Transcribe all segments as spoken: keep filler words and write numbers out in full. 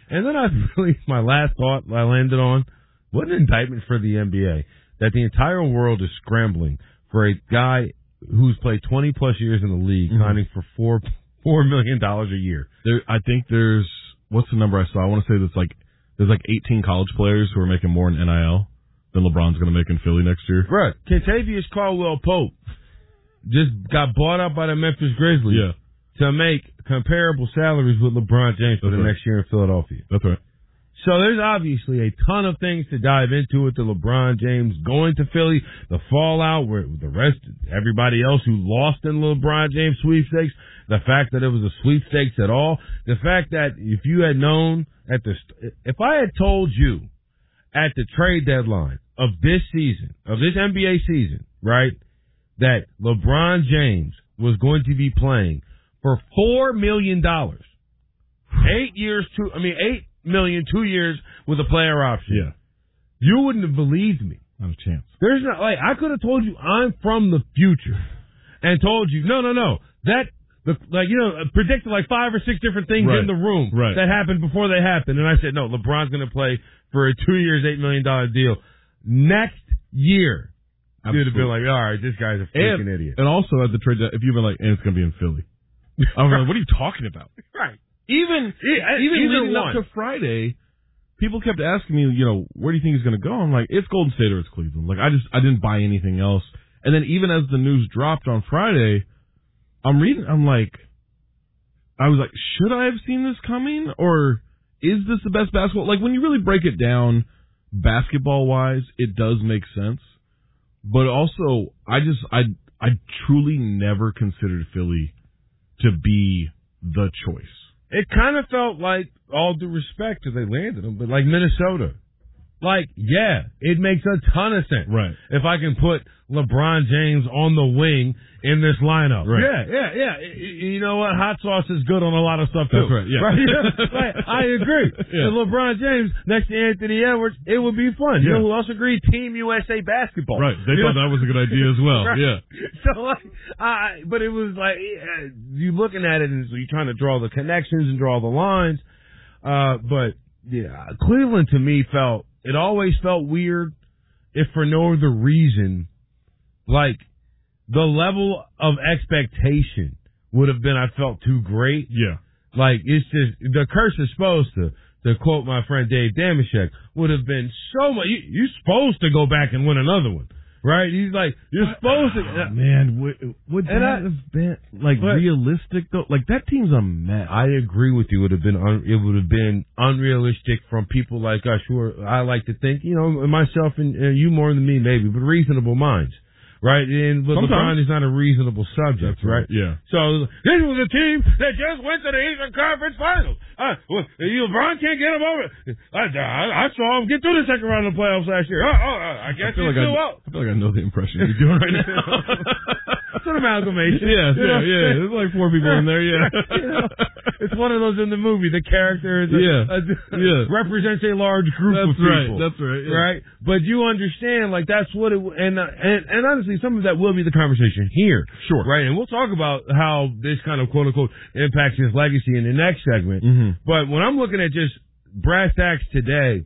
And then I really, my last thought I landed on, what an indictment for the N B A that the entire world is scrambling for a guy who's played twenty plus years in the league, mm-hmm. signing for four four million dollars a year. There, I think there's what's the number I saw? I want to say that's like there's like eighteen college players who are making more in N I L than LeBron's going to make in Philly next year. Right. Kentavious Caldwell Pope just got bought up by the Memphis Grizzlies yeah. to make comparable salaries with LeBron James for That's the right. next year in Philadelphia. That's right. So there's obviously a ton of things to dive into with the LeBron James going to Philly, the fallout where the rest, everybody else who lost in LeBron James sweepstakes, the fact that it was a sweepstakes at all, the fact that if you had known at the, if I had told you at the trade deadline of this season, of this N B A season, right, that LeBron James was going to be playing for four million dollars, eight years, two, I mean, eight million, two years with a player option. Yeah. You wouldn't have believed me. Not a chance. There's not, like, I could have told you I'm from the future and told you, no, no, no, that, the, like, you know, predicted like five or six different things right. in the room right. that happened before they happened. And I said, no, LeBron's going to play for a two years, eight million dollars deal next year. Absolutely. You'd have been like, all right, this guy's a freaking and, idiot. And also at the trade, if you've been like, and it's going to be in Philly. I was like, what are you talking about? Right. Even, yeah, even leading one. up to Friday, people kept asking me, you know, where do you think he's going to go? I'm like, it's Golden State or it's Cleveland. Like, I just, I didn't buy anything else. And then even as the news dropped on Friday, I'm reading, I'm like, I was like, should I have seen this coming? Or is this the best basketball? Like, when you really break it down, basketball-wise, it does make sense. But also, I just, I, I truly never considered Philly to be the choice. It kind of felt like, all due respect to they landed them, but like Minnesota. Like, yeah, it makes a ton of sense. Right. If I can put LeBron James on the wing in this lineup. Right. Yeah, yeah, yeah. You know what? Hot sauce is good on a lot of stuff, too. That's right, yeah. Right? Like, I agree. Yeah. And LeBron James next to Anthony Edwards, it would be fun. Yeah. You know who else agreed? Team U S A basketball. Right. They you thought know? that was a good idea as well. Right. Yeah. So, like, I, but it was like, uh, you looking at it and so you're trying to draw the connections and draw the lines. Uh, but, yeah, Cleveland to me felt, it always felt weird, if for no other reason, like, the level of expectation would have been, I felt, too great. Yeah. Like, it's just, the curse is supposed to, to quote my friend Dave Damashek, would have been so much, you, you're supposed to go back and win another one. Right? He's like, you're supposed to. Oh, man, would, would that I, have been, like, but, realistic, though? Like, that team's a mess. I agree with you. It would have been, un, it would have been unrealistic from people like us who are, I like to think, you know, myself and uh, you more than me, maybe, but reasonable minds. Right? And but LeBron is not a reasonable subject, right? right? Yeah. So, this was a team that just went to the Eastern Conference Finals. Uh, well, LeBron can't get him over. I, I, I saw him get through the second round of the playoffs last year. Oh, oh I guess I feel he's like still I, out. I feel like I know the impression you're doing right now. It's an amalgamation. Yeah, you yeah, know? yeah. There's like four people in there, yeah. You know, it's one of those in the movie. The character is a, yeah. a, yeah. represents a large group that's of people. Right. That's right. Yeah. Right? But you understand, like, that's what it, and, uh, and, and honestly, some of that will be the conversation here. Sure. Right? And we'll talk about how this kind of quote unquote impacts his legacy in the next segment. Mm-hmm. But when I'm looking at just brass tacks today,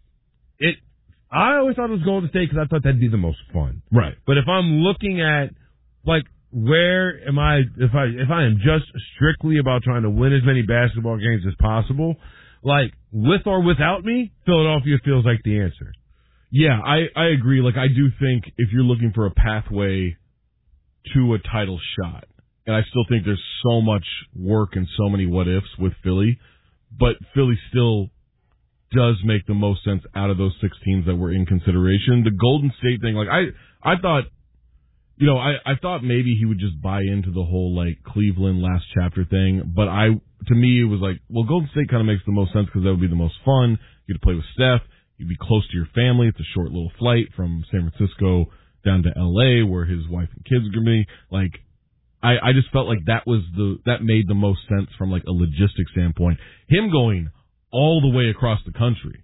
it, I always thought it was Golden State because I thought that'd be the most fun. Right. But if I'm looking at, like, where am I, if I, if I am just strictly about trying to win as many basketball games as possible, like, with or without me, Philadelphia feels like the answer. Yeah, I, I agree. Like, I do think if you're looking for a pathway to a title shot, and I still think there's so much work and so many what ifs with Philly, but Philly still does make the most sense out of those six teams that were in consideration. The Golden State thing, like, I, I thought, you know, I, I thought maybe he would just buy into the whole, like, Cleveland last chapter thing, but I, to me, it was like, well, Golden State kind of makes the most sense because that would be the most fun. You get to play with Steph. You'd be close to your family. It's a short little flight from San Francisco down to L A where his wife and kids are going to be. Like, I, I just felt like that was the, that made the most sense from, like, a logistics standpoint. Him going all the way across the country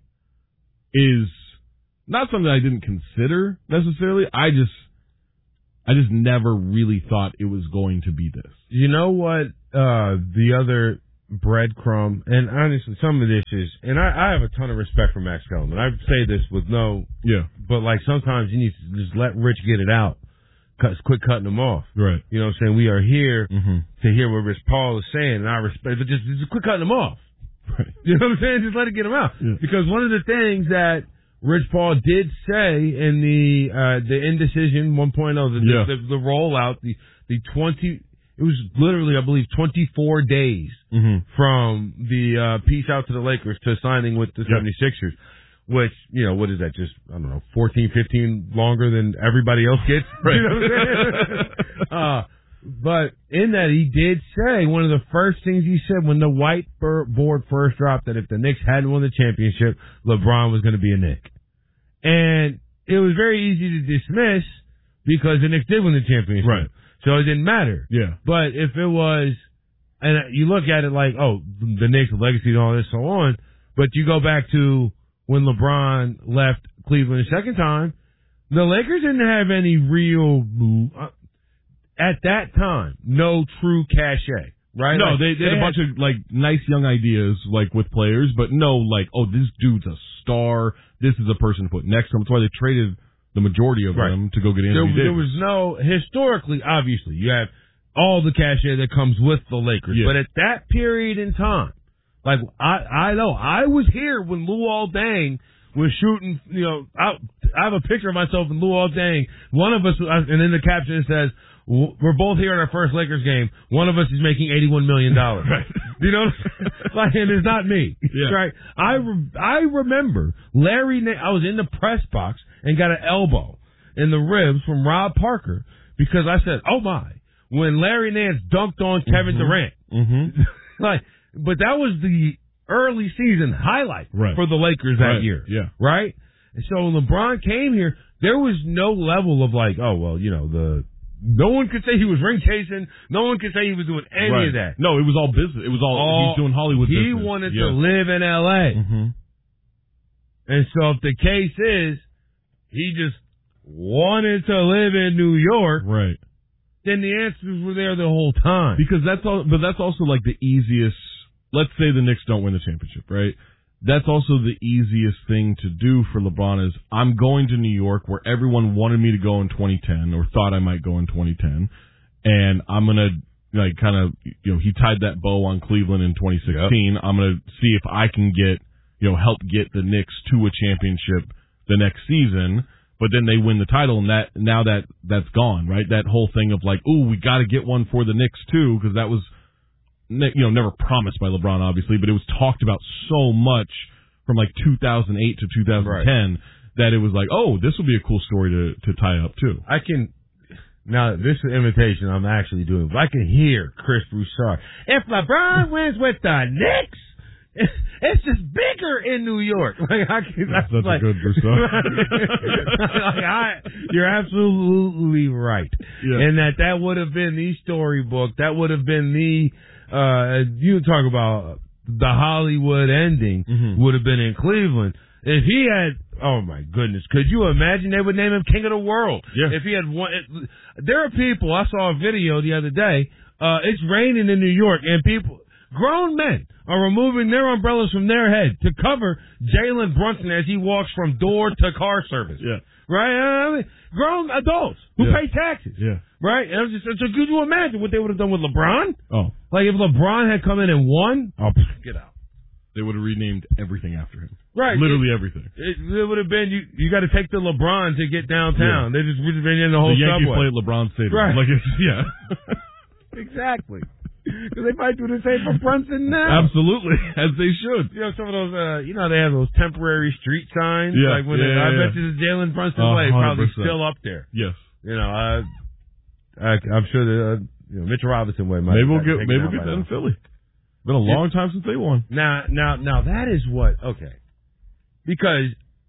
is not something I didn't consider necessarily. I just, I just never really thought it was going to be this. You know what, uh, the other breadcrumb, and honestly, some of this is, and I, I have a ton of respect for Max Kellerman. I say this with no, yeah, but like sometimes you need to just let Rich get it out. Cut, quit cutting them off. Right. You know what I'm saying? We are here mm-hmm. to hear what Rich Paul is saying, and I respect, but just, just quit cutting them off. Right. You know what I'm saying? Just let it get them out. Yeah. Because one of the things that Rich Paul did say in the uh, the indecision one point oh, the, yeah. the, the, the rollout, the, the twenty, it was literally, I believe, twenty-four days mm-hmm. from the uh, peace out to the Lakers to signing with the yeah. seventy-sixers. Which, you know, what is that? Just, I don't know, fourteen, fifteen longer than everybody else gets? Right. You know what I'm saying? uh, but in that, he did say, one of the first things he said when the whiteboard first dropped, that if the Knicks hadn't won the championship, LeBron was going to be a Knick. And it was very easy to dismiss because the Knicks did win the championship. Right. So it didn't matter. Yeah. But if it was, and you look at it like, oh, the Knicks, the legacy and all this, so on, but you go back to when LeBron left Cleveland a second time, the Lakers didn't have any real, uh, at that time, no true cachet, right? No, like, they, they had a bunch of, like, nice young ideas, like, with players, but no, like, oh, this dude's a star, this is a person to put next to him. That's why they traded the majority of right. them to go get there, Anthony there Davis. was no, historically, obviously, you have all the cachet that comes with the Lakers, yeah. but at that period in time, like, I, I know, I was here when Luol Deng was shooting, you know, I, I have a picture of myself and Luol Deng. One of us, and in the caption it says, we're both here at our first Lakers game. One of us is making eighty-one million dollars. Right. You know, like, and it's not me. Yeah. Right. I, re- I remember Larry, Na- I was in the press box and got an elbow in the ribs from Rob Parker because I said, oh my, when Larry Nance dunked on Kevin mm-hmm. Durant. Mm-hmm. Like, but that was the early season highlight right. for the Lakers that right. year. Yeah. Right? And so when LeBron came here, there was no level of like, oh, well, you know, the, no one could say he was ring chasing. No one could say he was doing any right. of that. No, it was all business. It was all, all he's doing Hollywood he business. He wanted yeah. to live in L A. Mm-hmm. And so if the case is he just wanted to live in New York. Right. Then the answers were there the whole time. Because that's all, but that's also like the easiest, let's say the Knicks don't win the championship, right? That's also the easiest thing to do for LeBron is I'm going to New York where everyone wanted me to go in twenty ten or thought I might go in twenty ten. And I'm going to like kind of, you know, he tied that bow on Cleveland in twenty sixteen. Yep. I'm going to see if I can get, you know, help get the Knicks to a championship the next season. But then they win the title, and that now that that's gone, right? That whole thing of like, ooh, we got to get one for the Knicks too, because that was, you know, never promised by LeBron, obviously, but it was talked about so much from like two thousand eight to two thousand ten right. that it was like, oh, this will be a cool story to to tie up too. I can now this invitation I'm actually doing, but I can hear Chris Broussard. If LeBron wins with the Knicks, it's just bigger in New York. Like, I can, that's that's like, a good Broussard. like, I, you're absolutely right. Yeah. And that that would have been the storybook. That would have been the, uh, you talk about the Hollywood ending mm-hmm. would have been in Cleveland. If he had, oh my goodness, could you imagine they would name him King of the World? Yeah. If he had one, it, there are people, I saw a video the other day, uh, it's raining in New York and people, grown men are removing their umbrellas from their head to cover Jalen Brunson as he walks from door to car service. Yeah. Right? I mean, grown adults who yeah. pay taxes. Yeah. Right? And I was just, so could you imagine what they would have done with LeBron? Oh. Like if LeBron had come in and won, oh, get out. They would have renamed everything after him. Right. Literally it, everything. It, it would have been, you You got to take the LeBron to get downtown. Yeah. They just would have been in the whole the Yankees subway. play at LeBron Stadium. Right. Like it's, yeah. Exactly. Because they might do the same for Brunson now. Absolutely, as they should. You know, some of those, uh, you know, they have those temporary street signs. Yeah, like when yeah, they, yeah, I yeah. bet you the Jalen Brunson uh, way is probably one hundred percent still up there. Yes. You know, uh, I, I'm sure the uh, you know, Mitchell Robinson way might. Maybe we'll get maybe we'll get that in Philly. Been a long yeah. time since they won. Now, now, now that is what okay, because,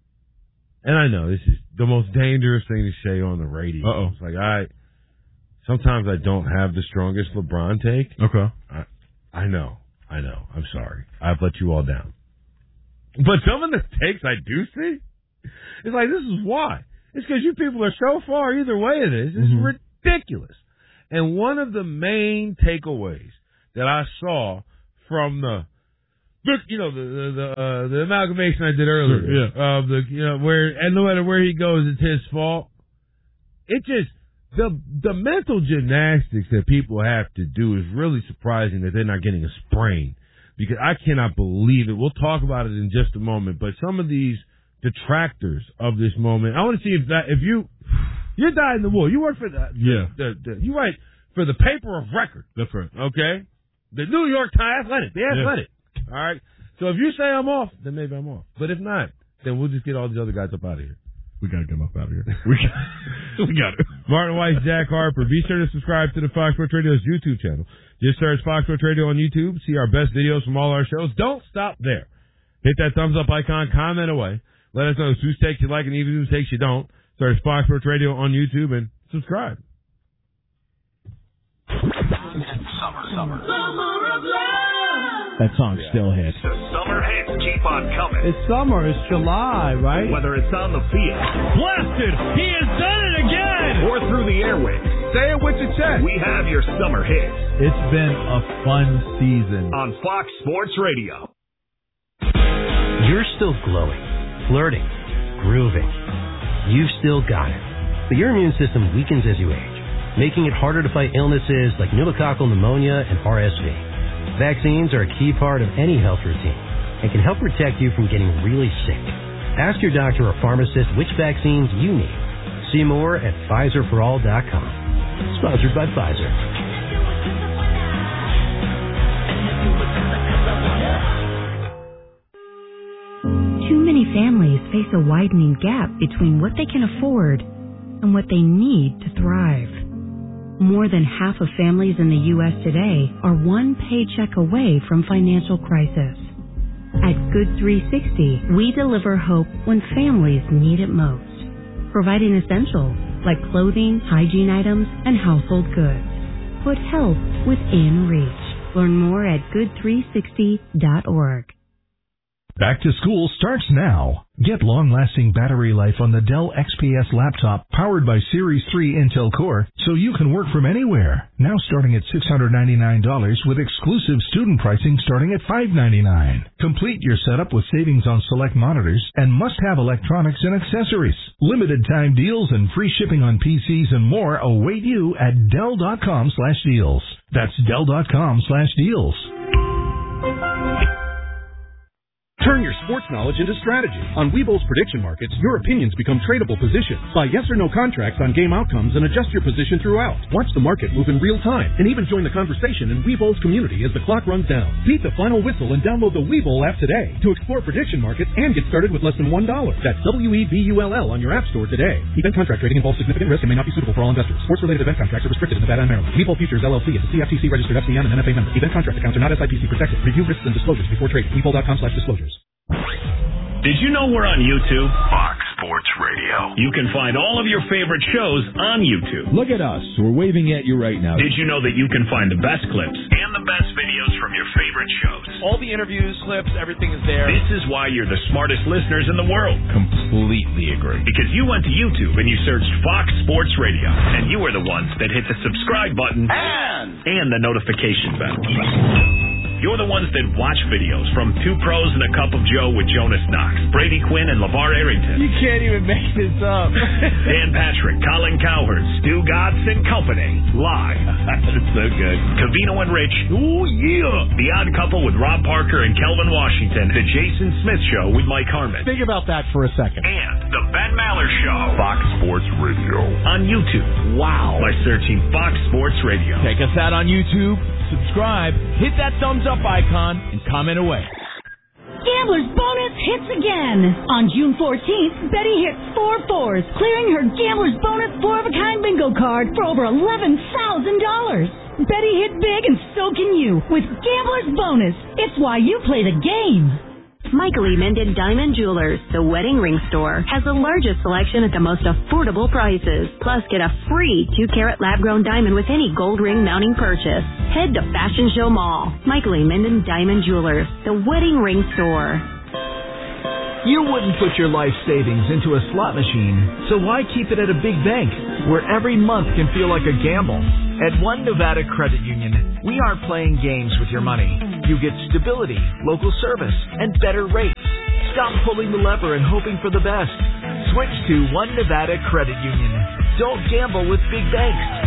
and I know this is the most dangerous thing to say on the radio. Uh oh. It's like I. Sometimes I don't have the strongest LeBron take. Okay. I, I know. I know. I'm sorry. I've let you all down. But some of the takes I do see, it's like, this is why. It's because you people are so far either way of this. It's mm-hmm. ridiculous. And one of the main takeaways that I saw from the, the you know, the the the, uh, the amalgamation I did earlier. Sure, yeah. Of the, you know, where, and no matter where he goes, it's his fault. It just, the the mental gymnastics that people have to do is really surprising that they're not getting a sprain. Because I cannot believe it. We'll talk about it in just a moment. But some of these detractors of this moment, I want to see if that, if you, you're dying in the wool. You work for the, yeah. the, the, you write for the paper of record. That's right. Okay? The New York Times Athletic. The Athletic. Yeah. All right? So if you say I'm off, then maybe I'm off. But if not, then we'll just get all these other guys up out of here. We got to get them up out of here. We got, we got it. Martin Weiss, Jack Harper. Be sure to subscribe to the Fox Sports Radio's YouTube channel. Just search Fox Sports Radio on YouTube. See our best videos from all our shows. Don't stop there. Hit that thumbs up icon. Comment away. Let us know whose takes you like and even whose takes you don't. Search Fox Sports Radio on YouTube and subscribe. Summer, summer. Summer of love. That song yeah. still hits. The summer hits keep on coming. It's summer. It's July, right? Whether it's on the field. Blasted! He has done it again! Or through the airwaves. Say it with your chest. We have your summer hits. It's been a fun season. On Fox Sports Radio. You're still glowing, flirting, grooving. You've still got it. But your immune system weakens as you age, making it harder to fight illnesses like pneumococcal pneumonia and R S V. Vaccines are a key part of any health routine and can help protect you from getting really sick. Ask your doctor or pharmacist which vaccines you need. See more at Pfizer for all dot com. Sponsored by Pfizer. Too many families face a widening gap between what they can afford and what they need to thrive. More than half of families in the U S today are one paycheck away from financial crisis. At Good three sixty, we deliver hope when families need it most, providing essentials like clothing, hygiene items, and household goods. Put health within reach. Learn more at good three sixty dot org. Back to school starts now. Get long-lasting battery life on the Dell X P S laptop powered by Series three Intel Core so you can work from anywhere. Now starting at six hundred ninety-nine dollars with exclusive student pricing starting at five hundred ninety-nine dollars. Complete your setup with savings on select monitors and must-have electronics and accessories. Limited time deals and free shipping on P Cs and more await you at Dell.com slash deals. That's Dell.com slash deals. Turn your sports knowledge into strategy. On Webull's prediction markets, your opinions become tradable positions. Buy yes or no contracts on game outcomes and adjust your position throughout. Watch the market move in real time and even join the conversation in Webull's community as the clock runs down. Beat the final whistle and download the Webull app today to explore prediction markets and get started with less than one dollar. That's W E B U L L on your app store today. Event contract trading involves significant risk and may not be suitable for all investors. Sports-related event contracts are restricted in Nevada and Maryland. Webull Futures L L C is a C F T C registered F C M and N F A member. Event contract accounts are not S I P C protected. Review risks and disclosures before trading. Webull.com slash disclosures. Did you know we're on YouTube? Fox Sports Radio. You can find all of your favorite shows on YouTube. Look at us. We're waving at you right now. Did you know that you can find the best clips and the best videos from your favorite shows? All the interviews, clips, everything is there. This is why you're the smartest listeners in the world. Completely agree. Because you went to YouTube and you searched Fox Sports Radio, and you were the ones that hit the subscribe button and, and the notification bell. You're the ones that watch videos from Two Pros and a Cup of Joe with Jonas Knox, Brady Quinn, and LeVar Arrington. You can't even make this up. Dan Patrick, Colin Cowherd, Stu Gatz and Company. Live. That's so good. Cavino and Rich. Ooh, yeah. The Odd Couple with Rob Parker and Kelvin Washington. The Jason Smith Show with Mike Harmon. Think about that for a second. And The Ben Maller Show. Fox Sports Radio. On YouTube. Wow. By searching Fox Sports Radio. Check us out on YouTube. Subscribe. Hit that thumbs up icon and comment away. Gambler's Bonus hits again. On June fourteenth, Betty hit four fours, clearing her Gambler's Bonus four-of-a-kind bingo card for over eleven thousand dollars. Betty hit big and so can you with Gambler's Bonus. It's why you play the game. Michael E. Minden Diamond Jewelers, the wedding ring store, has the largest selection at the most affordable prices. Plus, get a free two-carat lab-grown diamond with any gold ring mounting purchase. Head to Fashion Show Mall. Michael E. Minden Diamond Jewelers, the wedding ring store. You wouldn't put your life savings into a slot machine, so why keep it at a big bank where every month can feel like a gamble? At One Nevada Credit Union, we aren't playing games with your money. You get stability, local service, and better rates. Stop pulling the lever and hoping for the best. Switch to One Nevada Credit Union. Don't gamble with big banks.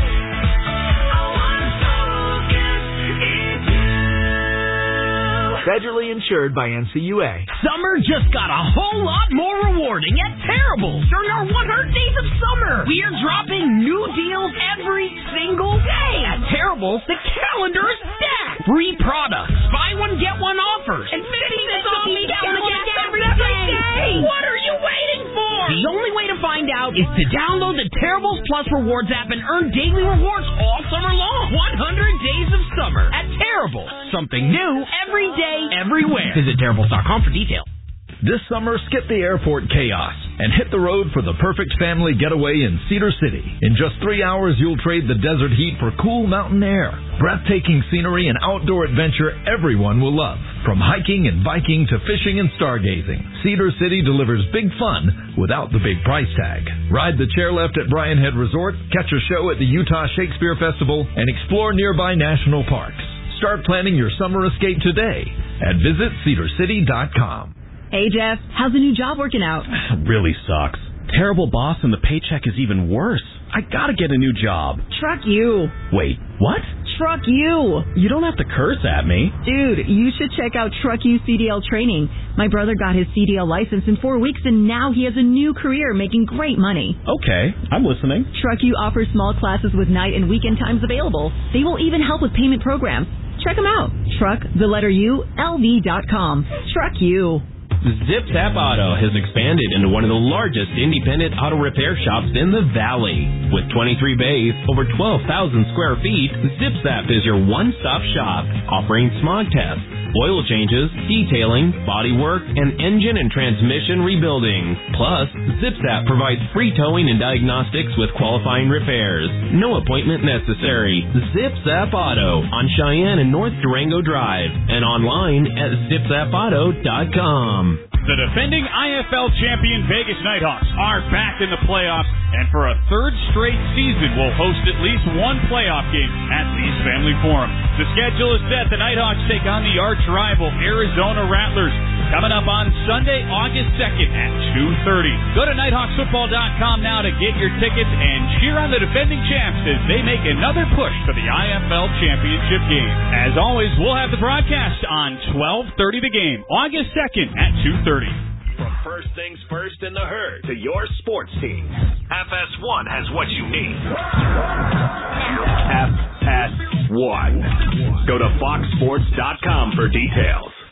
Federally insured by N C U A. Summer just got a whole lot more rewarding at Terrible during our one hundred days of summer. We are dropping new deals every single day. At Terrible, the calendar is stacked. Free products, buy one, get one offers, and fifty cents off each gallon of gas every day. What are you waiting for? The only way to find out is to download the Terribles Plus Rewards app and earn daily rewards all summer long. one hundred days of summer at Terrible. Something new every day, everywhere. Visit terribles dot com for details. This summer, skip the airport chaos and hit the road for the perfect family getaway in Cedar City. In just three hours, you'll trade the desert heat for cool mountain air. Breathtaking scenery and outdoor adventure everyone will love. From hiking and biking to fishing and stargazing, Cedar City delivers big fun without the big price tag. Ride the chairlift at Brian Head Resort, catch a show at the Utah Shakespeare Festival, and explore nearby national parks. Start planning your summer escape today at visit cedar city dot com. Hey, Jeff, how's the new job working out? Really sucks. Terrible boss and the paycheck is even worse. I gotta get a new job. Truck you. Wait, what? Truck you. You don't have to curse at me. Dude, you should check out Truck You C D L training. My brother got his C D L license in four weeks and now he has a new career making great money. Okay, I'm listening. Truck You offers small classes with night and weekend times available. They will even help with payment programs. Check them out. Truck, the letter U, L V dot com. Truck You. Zip Zap Auto has expanded into one of the largest independent auto repair shops in the Valley. With twenty-three bays, over twelve thousand square feet, Zip Zap is your one-stop shop, offering smog tests, oil changes, detailing, body work, and engine and transmission rebuilding. Plus, Zip Zap provides free towing and diagnostics with qualifying repairs. No appointment necessary. Zip Zap Auto on Cheyenne and North Durango Drive and online at zip zap auto dot com. The defending I F L champion Vegas Nighthawks are back in the playoffs, and for a third straight season will host at least one playoff game at Lee's Family Forum. The schedule is set. The Nighthawks take on the arch rival Arizona Rattlers coming up on Sunday, August second at two thirty. Go to nighthawks football dot com now to get your tickets and cheer on the defending champs as they make another push for the I F L championship game. As always, we'll have the broadcast on twelve thirty The Game, August second at two thirty. From first things first in the herd to your sports team, F S one has what you need. F S one. Go to fox sports dot com for details.